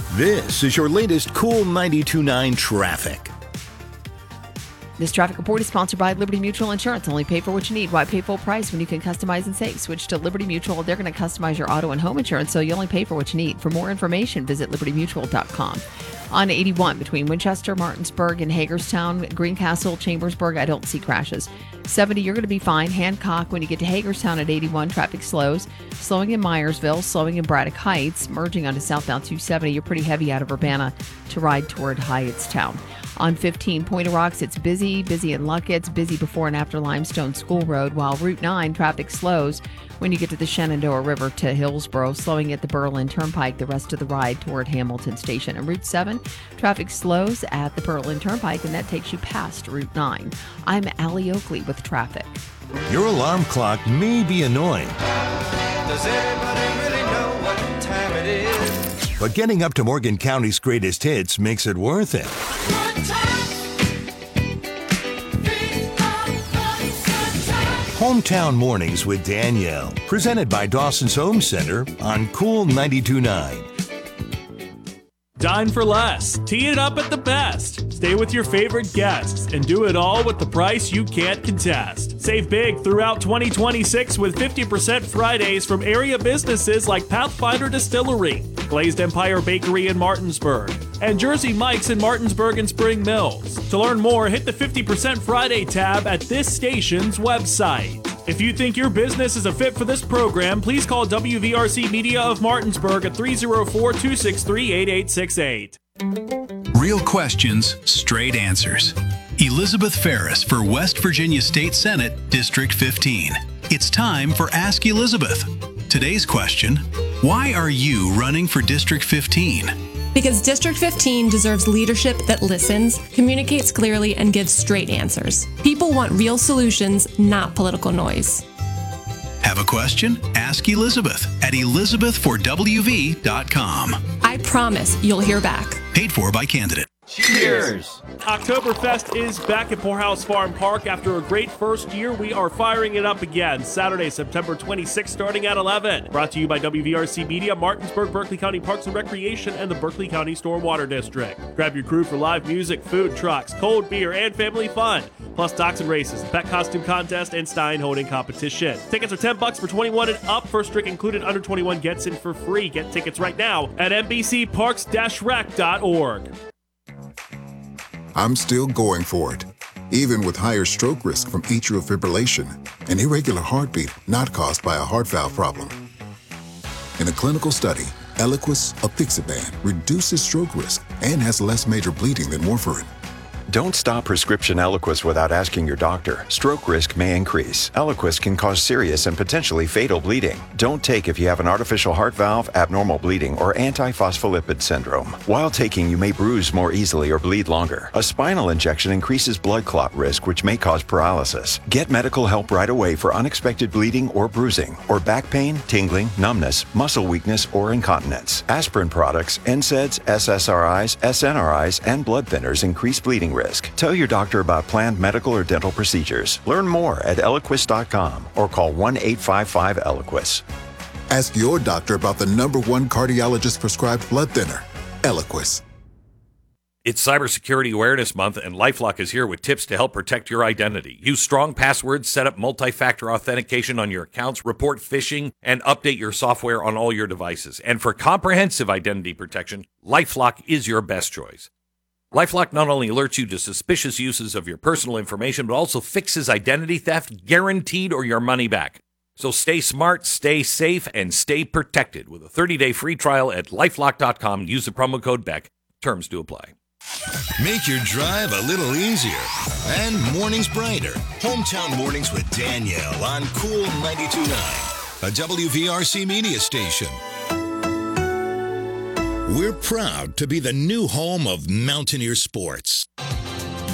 This is your latest Cool 92.9 traffic. This traffic report is sponsored by Liberty Mutual Insurance. Only pay for what you need. Why pay full price when you can customize and save? Switch to Liberty Mutual. They're going to customize your auto and home insurance, so you only pay for what you need. For more information, visit libertymutual.com. On 81 between Winchester, Martinsburg, and Hagerstown, Greencastle, Chambersburg, I don't see crashes. 70, you're going to be fine. Hancock, when you get to Hagerstown at 81, traffic slows. Slowing in Myersville, slowing in Braddock Heights, merging onto southbound 270. You're pretty heavy out of Urbana to ride toward Hyattstown. On 15, Point of Rocks, it's busy in Luckett's, busy before and after Limestone School Road, while Route 9 traffic slows when you get to the Shenandoah River to Hillsborough, slowing at the Berlin Turnpike the rest of the ride toward Hamilton Station. And Route 7, traffic slows at the Berlin Turnpike, and that takes you past Route 9. I'm Allie Oakley with traffic. Your alarm clock may be annoying. Does anybody really know what time it is? But getting up to Morgan County's greatest hits makes it worth it. Hometown Mornings with Danielle, presented by Dawson's Home Center on Cool 92.9. Dine for less. Tee it up at the best. Stay with your favorite guests and do it all with the price you can't contest. Save big throughout 2026 with 50% Fridays from area businesses like Pathfinder Distillery, Glazed Empire Bakery in Martinsburg, and Jersey Mike's in Martinsburg and Spring Mills. To learn more, hit the 50% Friday tab at this station's website. If you think your business is a fit for this program, please call WVRC Media of Martinsburg at 304-263-8868. Real questions, straight answers. Elizabeth Ferris for West Virginia State Senate, District 15. It's time for Ask Elizabeth. Today's question, why are you running for District 15? Because District 15 deserves leadership that listens, communicates clearly, and gives straight answers. People want real solutions, not political noise. Have a question? Ask Elizabeth at elizabethforwv.com. I promise you'll hear back. Paid for by candidate. Cheers! Oktoberfest is back at Poorhouse Farm Park. After a great first year, we are firing it up again. Saturday, September 26th, starting at 11. Brought to you by WVRC Media, Martinsburg, Berkeley County Parks and Recreation, and the Berkeley County Stormwater District. Grab your crew for live music, food trucks, cold beer, and family fun. Plus dachshund races, pet costume contest, and Stein holding competition. Tickets are $10 for 21 and up. First drink included, under 21 gets in for free. Get tickets right now at nbcparks-rec.org. I'm still going for it, even with higher stroke risk from atrial fibrillation, an irregular heartbeat not caused by a heart valve problem. In a clinical study, Eliquis apixaban reduces stroke risk and has less major bleeding than warfarin. Don't stop prescription Eliquis without asking your doctor. Stroke risk may increase. Eliquis can cause serious and potentially fatal bleeding. Don't take if you have an artificial heart valve, abnormal bleeding, or antiphospholipid syndrome. While taking, you may bruise more easily or bleed longer. A spinal injection increases blood clot risk, which may cause paralysis. Get medical help right away for unexpected bleeding or bruising, or back pain, tingling, numbness, muscle weakness, or incontinence. Aspirin products, NSAIDs, SSRIs, SNRIs, and blood thinners increase bleeding risk. Tell your doctor about planned medical or dental procedures. Learn more at Eliquis.com or call 1-855-ELIQUIS. Ask your doctor about the #1 cardiologist prescribed blood thinner, Eliquis. It's Cybersecurity Awareness Month, and LifeLock is here with tips to help protect your identity. Use strong passwords, set up multi-factor authentication on your accounts, report phishing, and update your software on all your devices. And for comprehensive identity protection, LifeLock is your best choice. LifeLock not only alerts you to suspicious uses of your personal information, but also fixes identity theft, guaranteed, or your money back. So stay smart, stay safe, and stay protected with a 30-day free trial at LifeLock.com. Use the promo code BECK. Terms do apply. Make your drive a little easier and mornings brighter. Hometown Mornings with Danielle on Cool 92.9, a WVRC media station. We're proud to be the new home of Mountaineer Sports.